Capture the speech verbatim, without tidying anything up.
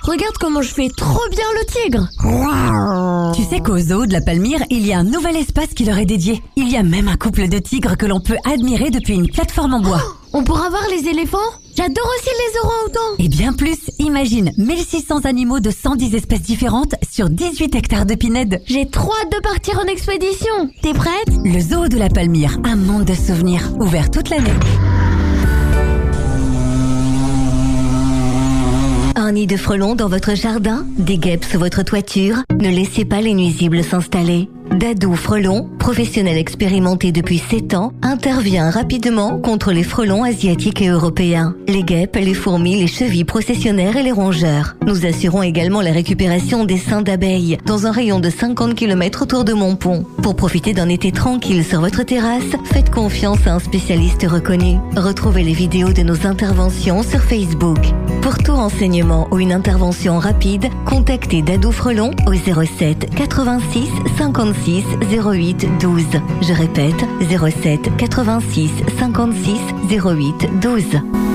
Regarde comment je fais trop bien le tigre. Tu sais qu'au zoo de la Palmyre, il y a un nouvel espace qui leur est dédié. Il y a même un couple de tigres que l'on peut admirer depuis une plateforme en bois. On pourra voir les éléphants? J'adore aussi les orang-outans. Et bien plus, imagine mille six cents animaux de cent dix espèces différentes sur dix-huit hectares de pinèdes. J'ai trop hâte de partir en expédition. T'es prête? Le zoo de la Palmyre, un monde de souvenirs, ouvert toute l'année. Un nid de frelons dans votre jardin? Des guêpes sur votre toiture? Ne laissez pas les nuisibles s'installer. Dadou Frelon, professionnel expérimenté depuis sept ans, intervient rapidement contre les frelons asiatiques et européens, les guêpes, les fourmis, les chevilles processionnaires et les rongeurs. Nous assurons également la récupération des seins d'abeilles dans un rayon de cinquante kilomètres autour de Montpont. Pour profiter d'un été tranquille sur votre terrasse, faites confiance à un spécialiste reconnu. Retrouvez les vidéos de nos interventions sur Facebook. Pour tout renseignement ou une intervention rapide, contactez Dadou Frelon au zéro sept quatre-vingt-six cinquante-six zéro huit douze. Je répète, zéro sept quatre-vingt-six cinquante-six zéro huit douze.